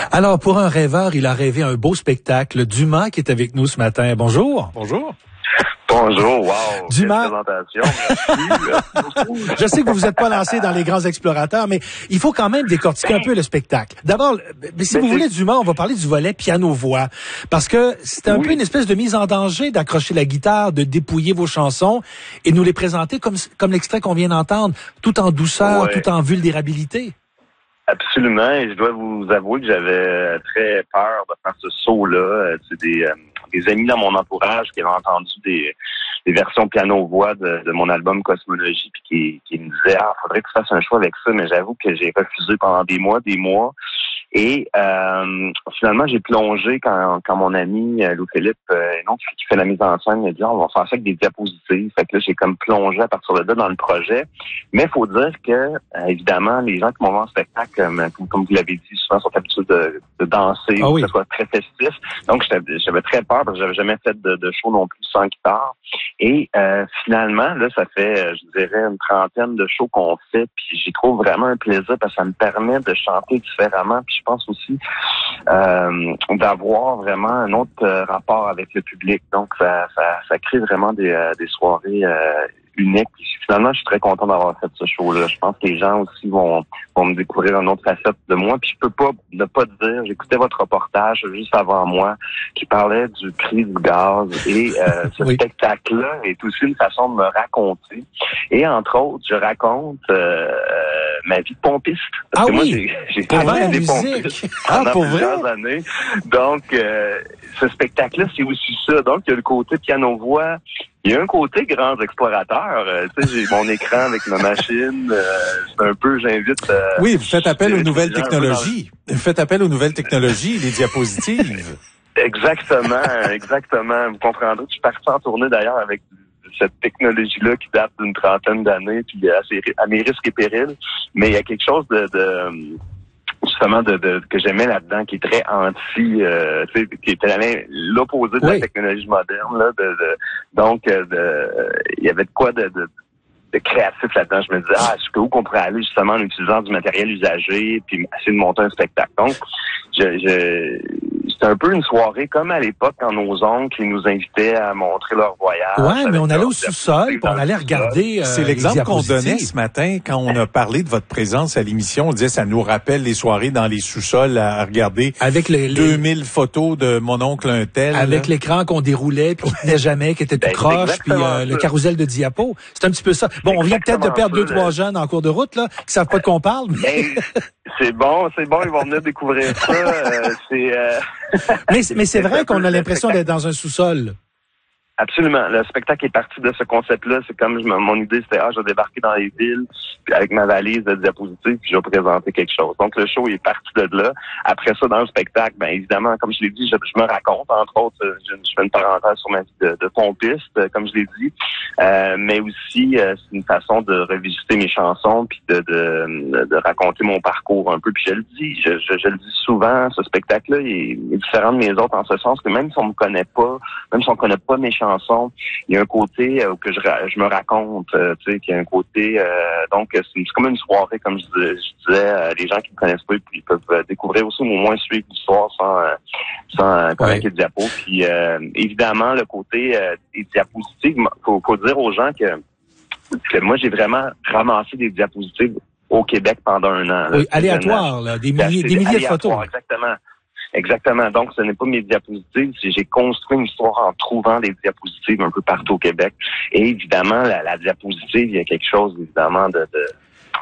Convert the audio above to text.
Alors, pour un rêveur, il a rêvé un beau spectacle. Dumas qui est avec nous ce matin. Bonjour. Bonjour. Bonjour, wow. Dumas. Quelle présentation. Je sais que vous êtes pas lancé dans les grands explorateurs, mais il faut quand même décortiquer un peu le spectacle. D'abord, si vous voulez, Dumas, on va parler du volet piano-voix. Parce que c'est un peu une espèce de mise en danger d'accrocher la guitare, de dépouiller vos chansons et nous les présenter comme l'extrait qu'on vient d'entendre, tout en douceur, tout en vulnérabilité. Absolument, et je dois vous avouer que j'avais très peur de faire ce saut-là. C'est des amis dans mon entourage qui avaient entendu des versions piano-voix de mon album Cosmologie, puis qui me disaient « faudrait que tu fasses un choix avec ça », mais j'avoue que j'ai refusé pendant des mois. Et finalement, j'ai plongé quand mon ami Louis-Philippe, qui fait la mise en scène, m'a dit on va faire ça avec des diapositives. Fait que là, j'ai comme plongé à partir de là dans le projet. Mais il faut dire que, évidemment, les gens qui m'ont vu en spectacle, comme vous l'avez dit, souvent sont habitués de danser, que ce soit très festif. Donc, j'avais très peur parce que j'avais jamais fait de show non plus sans guitare. Et finalement, là, ça fait, je dirais, une trentaine de shows qu'on fait, puis j'y trouve vraiment un plaisir parce que ça me permet de chanter différemment. Puis je pense aussi d'avoir vraiment un autre rapport avec le public. Donc, ça crée vraiment des soirées uniques. Puis finalement, je suis très content d'avoir fait ce show-là. Je pense que les gens aussi vont me découvrir une autre facette de moi. Puis je peux pas ne pas dire, j'écoutais votre reportage juste avant moi qui parlait du prix du gaz. Et ce spectacle-là est aussi une façon de me raconter. Et entre autres, je raconte ma vie de pompiste. Parce que moi, j'ai travaillé des pompistes pendant plusieurs années. Donc, ce spectacle-là, c'est aussi ça. Donc, il y a le côté piano-voix. Il y a un côté grands explorateurs. Tu sais, j'ai mon écran avec ma machine. C'est un peu, j'invite... oui, vous faites appel aux nouvelles technologies. Vous faites appel aux nouvelles technologies, les diapositives. Exactement. Vous comprendrez. Je suis parti en tournée d'ailleurs avec cette technologie-là qui date d'une trentaine d'années, puis à mes risques et périls. Mais il y a quelque chose justement que j'aimais là-dedans, qui est très qui était l'opposé de la technologie moderne. Là, donc, il y avait de quoi de créatif là-dedans. Je me disais, jusqu'où qu'on pourrait aller justement en utilisant du matériel usagé, puis essayer de monter un spectacle. Donc, c'était un peu une soirée comme à l'époque quand nos oncles nous invitaient à montrer leur voyage. Ouais, mais on allait au sous-sol, puis on allait regarder. C'est l'exemple qu'on donnait ce matin quand on a parlé de votre présence à l'émission. On disait ça nous rappelle les soirées dans les sous-sols à regarder avec 2000 photos de mon oncle un tel. Avec l'écran qu'on déroulait, puis qui tenait jamais, qui était tout croche, puis le carrousel de diapos. C'est un petit peu ça. Bon, on vient peut-être de perdre 2-3 jeunes en cours de route là, qui savent pas de quoi on parle. C'est bon, ils vont venir découvrir ça. Mais c'est vrai qu'on a l'impression d'être dans un sous-sol. Absolument. Le spectacle est parti de ce concept-là. C'est comme mon idée, c'était je vais débarquer dans les villes puis avec ma valise de diapositives, puis je vais présenter quelque chose. Donc le show est parti de là. Après ça, dans le spectacle, bien évidemment, comme je l'ai dit, je me raconte. Entre autres, je fais une parenthèse sur ma vie de pompiste, comme je l'ai dit. Mais aussi, c'est une façon de revisiter mes chansons puis de raconter mon parcours un peu. Puis je le dis, je le dis souvent, ce spectacle-là il est différent de mes autres en ce sens que même si on me connaît pas, même si on connaît pas mes chansons, il y a un côté que je me raconte, tu sais, qu'il y a un côté donc c'est comme une soirée, comme je disais, les gens qui me connaissent pas, puis ils peuvent découvrir aussi, au moins suivre l'histoire sans connaître les diapos. Puis évidemment, le côté des diapositives, faut dire aux gens que moi j'ai vraiment ramassé des diapositives au Québec pendant un an. Oui, aléatoire, là, des milliers de photos. Exactement. Donc, ce n'est pas mes diapositives. J'ai construit une histoire en trouvant des diapositives un peu partout au Québec. Et évidemment, la diapositive, il y a quelque chose, évidemment,